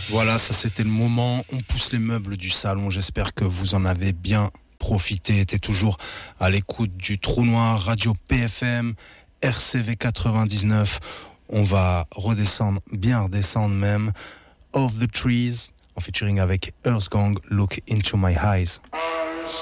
Voilà, ça c'était le moment. On pousse les meubles du salon. J'espère que vous en avez bien profité. T'es toujours à l'écoute du Trou Noir, Radio PFM, RCV 99. On va redescendre, bien redescendre même. Of the Trees, en featuring avec Earth Gang, Look Into My Eyes.